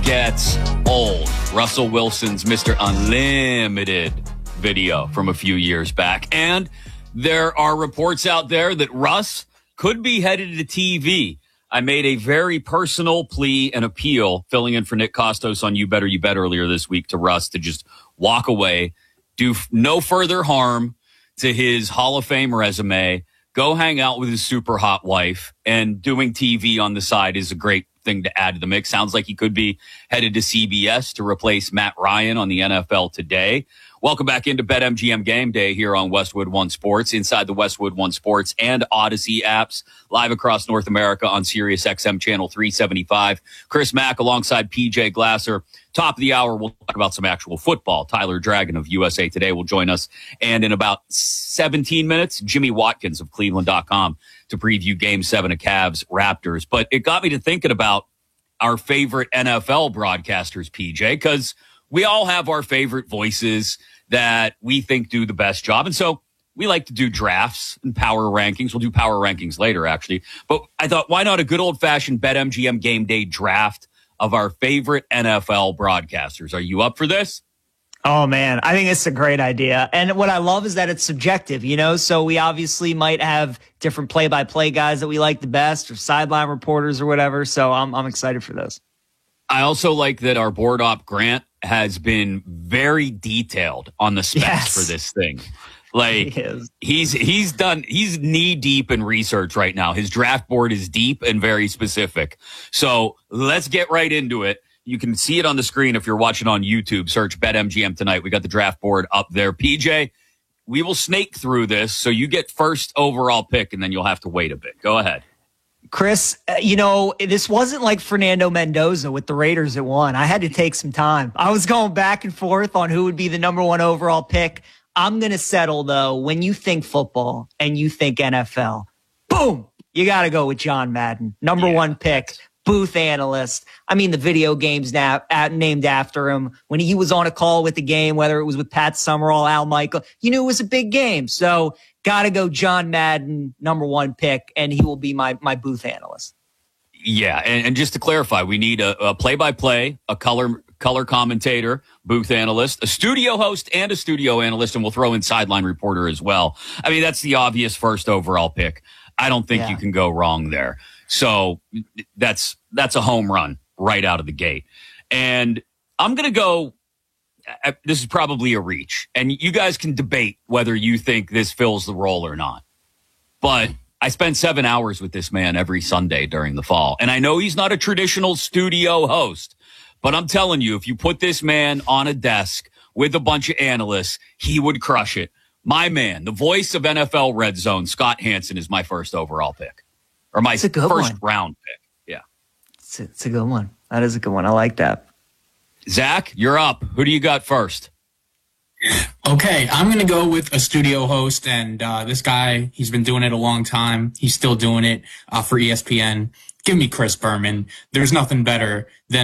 gets old. Russell Wilson's Mr. Unlimited video from a few years back. And there are reports out there that Russ could be headed to TV. I made a very personal plea and appeal, filling in for Nick Kostos on You Better You Bet earlier this week, to Russ to just walk away, do no further harm to his Hall of Fame resume, go hang out with his super hot wife, and doing TV on the side is a great thing to add to the mix. Sounds like he could be headed to CBS to replace Matt Ryan on the NFL Today. Welcome back into BetMGM Game Day here on Westwood One Sports, inside the Westwood One Sports and Odyssey apps, live across North America on Sirius XM Channel 375. Chris Mack alongside PJ Glasser. Top of the hour, we'll talk about some actual football. Tyler Dragon of USA Today will join us. And in about 17 minutes, Jimmy Watkins of Cleveland.com to preview Game 7 of Cavs Raptors. But it got me to thinking about our favorite NFL broadcasters, PJ, because we all have our favorite voices that we think do the best job. And so we like to do drafts and power rankings. We'll do power rankings later, actually. But I thought, why not a good old-fashioned BetMGM Game Day draft of our favorite NFL broadcasters? Are you up for this? Oh, man, I think it's a great idea. And what I love is that it's subjective, you know? So we obviously might have different play-by-play guys that we like the best, or sideline reporters or whatever. So I'm excited for this. I also like that our board op Grant has been very detailed on the specs for this thing. Like he's knee deep in research right now. His draft board is deep and very specific. So let's get right into it. You can see it on the screen if you're watching on YouTube. Search BetMGM tonight. We got the draft board up there. PJ, we will snake through this. So you get first overall pick, and then you'll have to wait a bit. Go ahead. Chris, you know, this wasn't like Fernando Mendoza with the Raiders at 1. I had to take some time. I was going back and forth on who would be the number 1 overall pick. I'm going to settle, though, when you think football and you think NFL, boom, you got to go with John Madden. Number 1 pick, booth analyst. I mean, the video game's now named after him. When he was on a call with the game, whether it was with Pat Summerall, Al Michael, you knew it was a big game. So got to go John Madden, number 1 pick, and he will be my booth analyst. Yeah, and just to clarify, we need a play-by-play, a color commentator, booth analyst, a studio host, and a studio analyst, and we'll throw in sideline reporter as well. I mean, that's the obvious first overall pick. I don't think you can go wrong there. So that's a home run right out of the gate. And I'm going to go, this is probably a reach, and you guys can debate whether you think this fills the role or not. But I spend 7 hours with this man every Sunday during the fall. And I know he's not a traditional studio host, but I'm telling you, if you put this man on a desk with a bunch of analysts, he would crush it. My man, the voice of NFL Red Zone, Scott Hanson, is my first overall pick. Or my first round pick. Yeah. It's a good one. That is a good one. I like that. Zach, you're up. Who do you got first? Okay, I'm going to go with a studio host, and this guy, he's been doing it a long time. He's still doing it for ESPN. Give me Chris Berman. There's nothing better than